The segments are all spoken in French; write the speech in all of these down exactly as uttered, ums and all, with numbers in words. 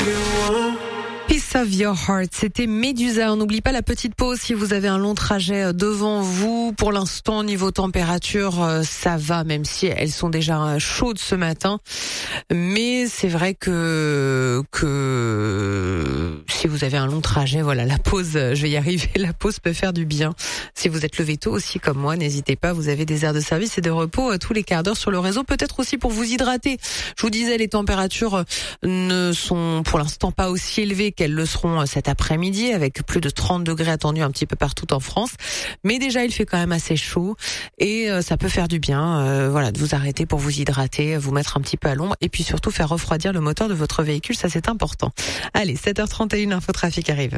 Piece of Your Heart, c'était Medusa. On n'oublie pas la petite pause si vous avez un long trajet devant vous. Pour l'instant, niveau température, ça va, même si elles sont déjà chaudes ce matin. Mais c'est vrai que que si vous avez un long trajet, voilà, la pause, je vais y arriver, la pause peut faire du bien. Si vous êtes levé tôt aussi comme moi, n'hésitez pas, vous avez des aires de service et de repos tous les quarts d'heure sur le réseau, peut-être aussi pour vous hydrater. Je vous disais, les températures ne sont pour l'instant pas aussi élevées qu'elles le seront cet après-midi, avec plus de trente degrés attendus un petit peu partout en France. Mais déjà, il fait quand même assez chaud et ça peut faire du bien, euh, voilà, de vous arrêter pour vous hydrater, vous mettre un petit peu à l'ombre et puis surtout faire refroidir le moteur de votre véhicule, ça c'est important. Allez, sept heures trente et une, Infotrafic arrive.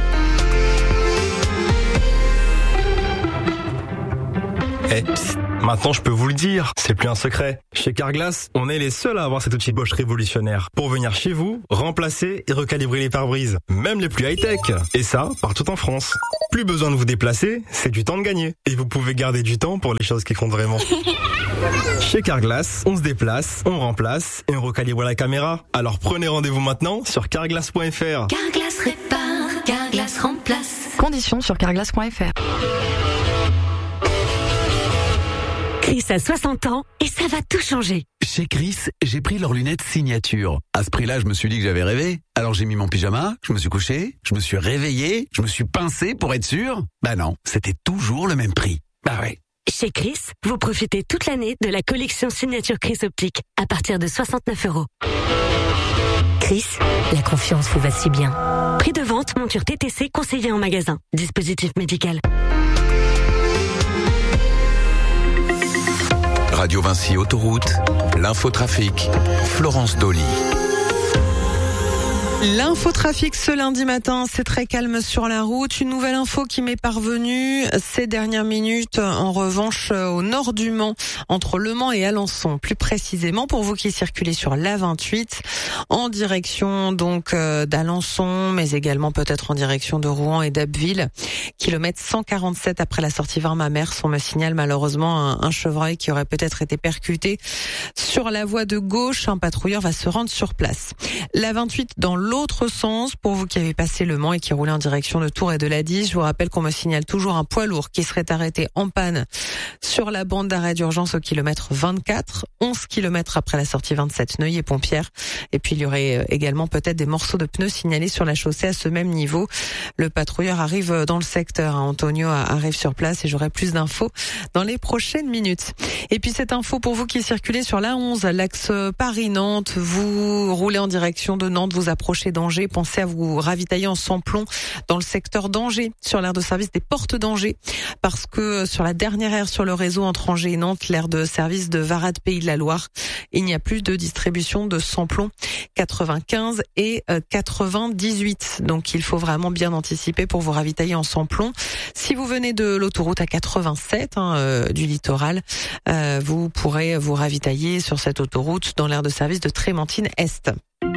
Eh, psst, maintenant je peux vous le dire, c'est plus un secret. Chez Carglass, on est les seuls à avoir cet outil Bosch révolutionnaire pour venir chez vous, remplacer et recalibrer les pare-brises, même les plus high-tech. Et ça, partout en France. Plus besoin de vous déplacer, c'est du temps de gagner. Et vous pouvez garder du temps pour les choses qui comptent vraiment. Chez Carglass, on se déplace, on remplace et on recalibre la caméra. Alors prenez rendez-vous maintenant sur carglass point f r. Carglass répare, Carglass remplace. Conditions sur carglass point f r. Chris a soixante ans et ça va tout changer. Chez Chris, j'ai pris leurs lunettes signature. À ce prix-là, je me suis dit que j'avais rêvé. Alors j'ai mis mon pyjama, je me suis couché, je me suis réveillé, je me suis pincé pour être sûr. Bah non, c'était toujours le même prix. Bah ouais. Chez Chris, vous profitez toute l'année de la collection signature Chris Optique à partir de soixante-neuf euros. Chris, la confiance vous va si bien. Prix de vente, monture T T C conseillée en magasin. Dispositif médical. Radio Vinci Autoroute, l'infotrafic, Florence Dolly. L'infotrafic ce lundi matin, c'est très calme sur la route. Une nouvelle info qui m'est parvenue ces dernières minutes, en revanche, au nord du Mans, entre Le Mans et Alençon. Plus précisément, pour vous qui circulez sur l'A vingt-huit, en direction donc euh, d'Alençon, mais également peut-être en direction de Rouen et d'Abbeville. Kilomètre cent quarante-sept après la sortie vers ma mère, on me signale malheureusement un, un chevreuil qui aurait peut-être été percuté sur la voie de gauche. Un patrouilleur va se rendre sur place. L'A vingt-huit dans l'autre sens, pour vous qui avez passé Le Mans et qui roulez en direction de Tours et de l'A dix, je vous rappelle qu'on me signale toujours un poids lourd qui serait arrêté en panne sur la bande d'arrêt d'urgence au kilomètre vingt-quatre, onze kilomètres après la sortie vingt-sept Neuilly-Pompière. Et puis il y aurait également peut-être des morceaux de pneus signalés sur la chaussée à ce même niveau. Le patrouilleur arrive dans le secteur, hein. Antonio arrive sur place et j'aurai plus d'infos dans les prochaines minutes. Et puis cette info pour vous qui circulez sur l'A onze, l'axe Paris-Nantes, vous roulez en direction de Nantes, vous approchez d'Angers, pensez à vous ravitailler en sans-plomb dans le secteur d'Angers, sur l'aire de service des portes d'Angers, parce que sur la dernière aire sur le réseau entre Angers et Nantes, l'aire de service de Varade Pays de la Loire, il n'y a plus de distribution de sans-plomb quatre-vingt-quinze et quatre-vingt-dix-huit. Donc il faut vraiment bien anticiper pour vous ravitailler en sans-plomb. Si vous venez de l'autoroute à quatre-vingt-sept hein, euh, du littoral, euh, vous pourrez vous ravitailler sur cette autoroute dans l'aire de service de Trémentine Est.